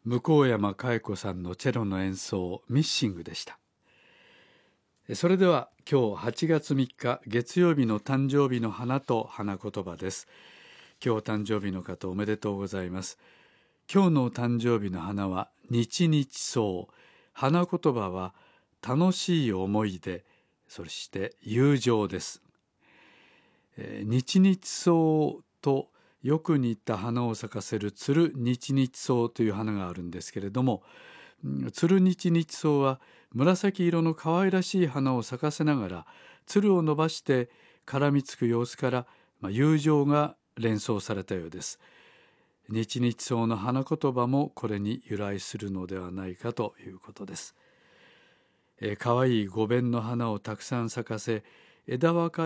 向山佳恵子さんのチェロの演奏ミッシングでした。それでは今日8月3日月曜日の誕生日の花と花言葉です。今日誕生日の方おめでとうございます。今日の誕生日の花は日々草、花言葉は楽しい思い出、そして友情です。日々草とよく似た花を咲かせるつる日々草という花があるんですけれども、つる日々草は紫色の可愛らしい花を咲かせながらつるを伸ばして絡みつく様子から、友情が連想されたようです。日々草の花言葉もこれに由来するのではないかということです。可愛い5弁の花をたくさん咲かせ、枝分か